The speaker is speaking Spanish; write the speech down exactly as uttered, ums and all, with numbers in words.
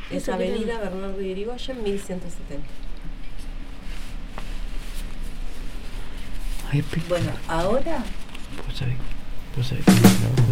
Es Avenida Bernardo de Irigoyen, mil ciento setenta. Ay, bueno, ahora... Pues ahí, pues ahí.